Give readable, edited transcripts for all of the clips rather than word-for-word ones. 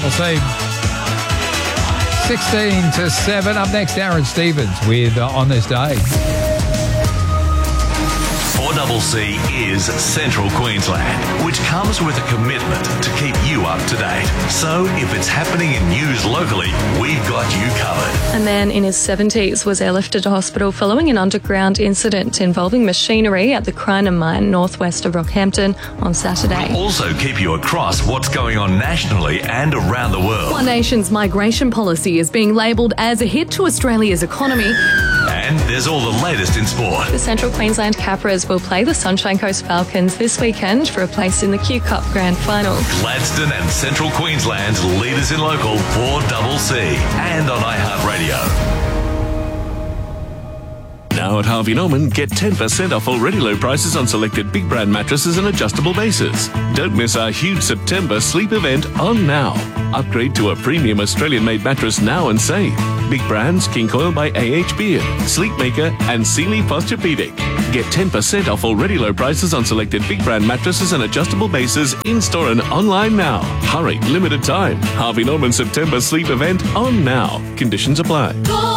We'll see. 16 to 7. Up next, Aaron Stevens with On This Day. 4CC is Central Queensland, which comes with a commitment to keep you up to date. So if it's happening in news locally, we've got you covered. A man in his 70s was airlifted to hospital following an underground incident involving machinery at the Crinum mine northwest of Rockhampton on Saturday. We'll also keep you across what's going on nationally and around the world. One Nation's migration policy is being labelled as a hit to Australia's economy. And there's all the latest in sport. The Central Queensland Capras will play the Sunshine Coast Falcons this weekend for a place in the Q Cup Grand Final. Gladstone and Central Queensland's leaders in local 4CC and on iHeartRadio. Now at Harvey Norman, get 10% off already low prices on selected big brand mattresses and adjustable bases. Don't miss our huge September sleep event on now. Upgrade to a premium Australian-made mattress now and save. Big brands, King Coil by AH Beard, Sleepmaker and Sealy Posturepedic. Get 10% off already low prices on selected big brand mattresses and adjustable bases in-store and online now. Hurry, limited time. Harvey Norman September sleep event on now. Conditions apply.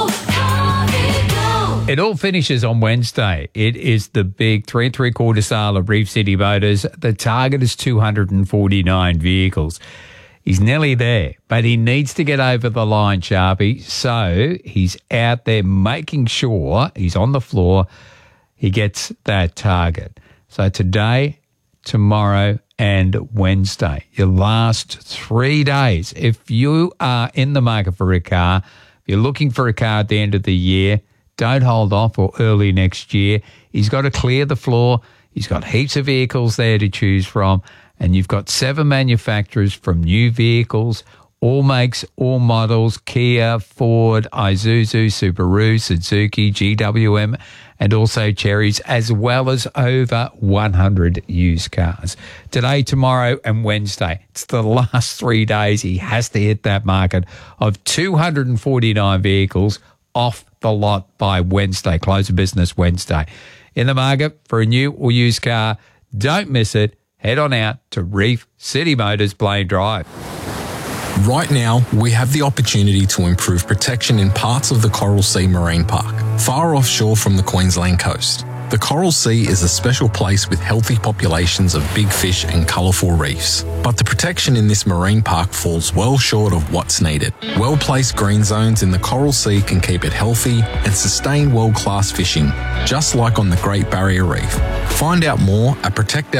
It all finishes on Wednesday. It is the big 3 3/4 sale of Reef City Motors. The target is 249 vehicles. He's nearly there, but he needs to get over the line, Sharpie. So he's out there making sure he's on the floor. He gets that target. So today, tomorrow, and Wednesday, your last 3 days. If you are in the market for a car, if you're looking for a car at the end of the year, don't hold off or early next year. He's got to clear the floor. He's got heaps of vehicles there to choose from. And you've got 7 manufacturers from new vehicles, all makes, all models, Kia, Ford, Isuzu, Subaru, Suzuki, GWM, and also Cherries, as well as over 100 used cars. Today, tomorrow, and Wednesday. It's the last 3 days. He has to hit that market of 249 vehicles off the lot by Wednesday, close of business Wednesday. In the market for a new or used car, don't miss it. Head on out to Reef City Motors, Blaine Drive. Right now, we have the opportunity to improve protection in parts of the Coral Sea Marine Park, far offshore from the Queensland coast. The Coral Sea is a special place with healthy populations of big fish and colourful reefs. But the protection in this marine park falls well short of what's needed. Well-placed green zones in the Coral Sea can keep it healthy and sustain world-class fishing, just like on the Great Barrier Reef. Find out more at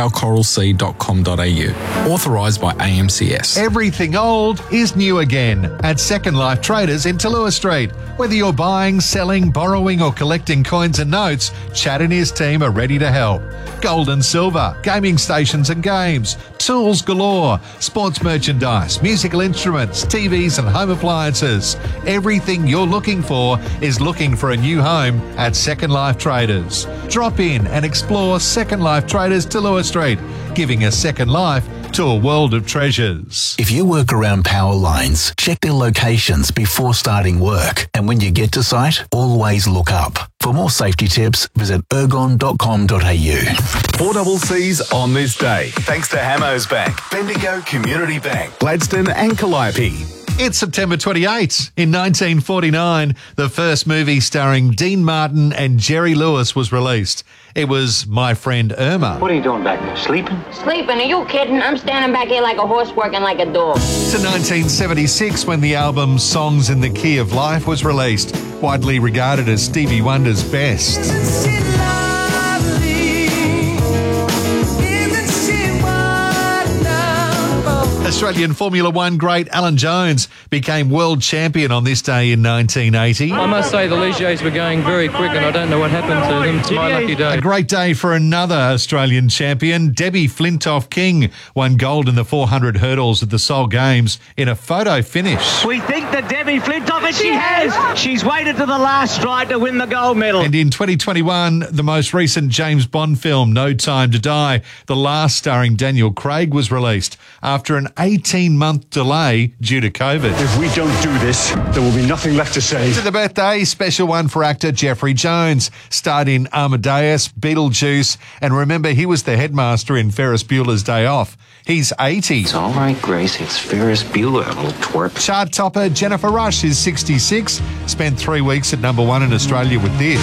protectourcoralsea.com.au. Authorised by AMCS. Everything old is new again at Second Life Traders in Talua Street. Whether you're buying, selling, borrowing or collecting coins and notes, Chad and his team are ready to help. Gold and silver, gaming stations and games, tools galore, sports merchandise, musical instruments, TVs and home appliances. Everything you're looking for is looking for a new home at Second Life Traders. Drop in and explore Second Life Traders Talua Street, giving a second life to a world of treasures. If you work around power lines, check their locations before starting work. And when you get to site, always look up. For more safety tips, visit ergon.com.au. 4CC's On This Day, thanks to Hamos Bank, Bendigo Community Bank, Gladstone and Calliope. It's September 28. In 1949, the first movie starring Dean Martin and Jerry Lewis was released. It was My Friend Irma. What are you doing back there, sleeping? Sleeping? Are you kidding? I'm standing back here like a horse working like a dog. To 1976, when the album Songs in the Key of Life was released, widely regarded as Stevie Wonder's best. Australian Formula One great Alan Jones became world champion on this day in 1980. I must say the Ligiers were going very quick and I don't know what happened to them. It's my lucky day. A great day for another Australian champion. Debbie Flintoff-King won gold in the 400 hurdles at the Seoul Games in a photo finish. We think that Debbie Flintoff, and she has. She's waited to the last stride to win the gold medal. And in 2021, the most recent James Bond film, No Time to Die, the last starring Daniel Craig, was released after an 18-month delay due to COVID. If we don't do this, there will be nothing left to say. To the birthday, special one for actor Jeffrey Jones. Starred in Amadeus, Beetlejuice, and remember, he was the headmaster in Ferris Bueller's Day Off. He's 80. It's all right, Grace. It's Ferris Bueller, little twerp. Chart topper Jennifer Rush is 66. Spent 3 weeks at number 1 in Australia with this.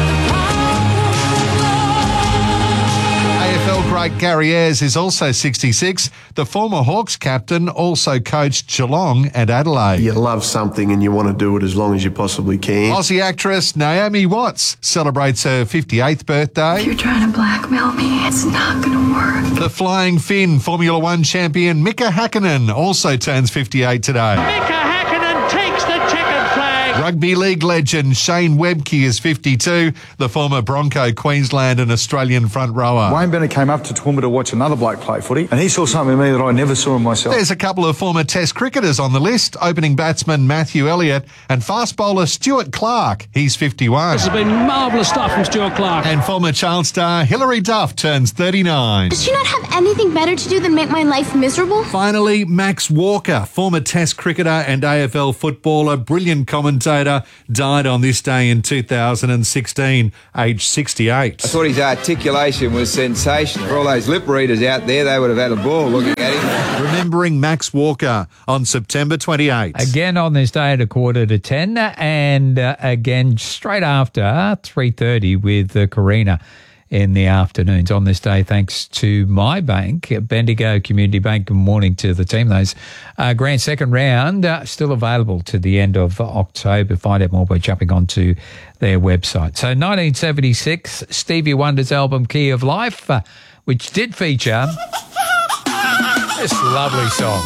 AFL great Gary Ayres is also 66. The former Hawks captain also coached Geelong and Adelaide. You love something and you want to do it as long as you possibly can. Aussie actress Naomi Watts celebrates her 58th birthday. If you're trying to blackmail me, it's not going to work. The Flying Finn Formula One champion Mika Hakkinen also turns 58 today. Mika Hakkinen takes the checkered flag. Rugby league legend Shane Webke is 52, the former Bronco, Queensland and Australian front rower. Wayne Bennett came up to Toowoomba to watch another bloke play footy, and he saw something in me that I never saw in myself. There's a couple of former Test cricketers on the list. Opening batsman Matthew Elliott and fast bowler Stuart Clark. He's 51. This has been marvellous stuff from Stuart Clark. And former child star Hilary Duff turns 39. Does she not have anything better to do than make my life miserable? Finally, Max Walker, former Test cricketer and AFL footballer, brilliant commentator, died on this day in 2016, aged 68. I thought his articulation was sensational. For all those lip readers out there, they would have had a ball looking at him. Remembering Max Walker on September 28th. Again on this day at 9:45 and again straight after 3:30 with Karina in the afternoons on this day, thanks to my bank, Bendigo Community Bank. Good morning to the team. Those grand second round still available to the end of October. Find out more by jumping onto their website. So 1976, Stevie Wonder's album Key of Life, which did feature this lovely song.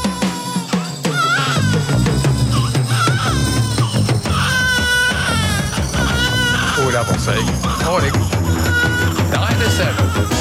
Double C. Morning. 9 to 7.